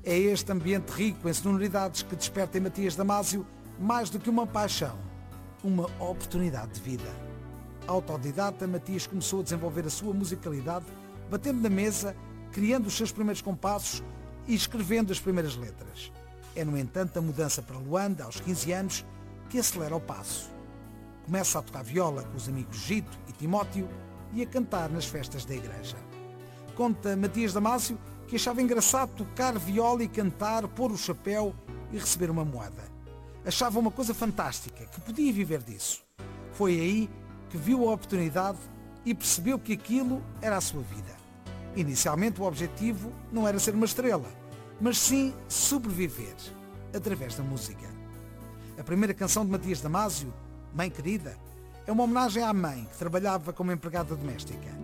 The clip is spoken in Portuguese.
É este ambiente rico em sonoridades que desperta em Matias Damasio mais do que uma paixão, uma oportunidade de vida. Autodidata, Matias começou a desenvolver a sua musicalidade, batendo na mesa, criando os seus primeiros compassos e escrevendo as primeiras letras. É, no entanto, a mudança para Luanda, aos 15 anos, que acelera o passo. Começa a tocar viola com os amigos Gito e Timóteo e a cantar nas festas da igreja. Conta Matias Damasio que achava engraçado tocar viola e cantar, pôr o chapéu e receber uma moeda. Achava uma coisa fantástica, que podia viver disso. Foi aí que viu a oportunidade e percebeu que aquilo era a sua vida. Inicialmente o objetivo não era ser uma estrela, mas sim sobreviver, através da música. A primeira canção de Matias Damasio, Mãe Querida, é uma homenagem à mãe que trabalhava como empregada doméstica.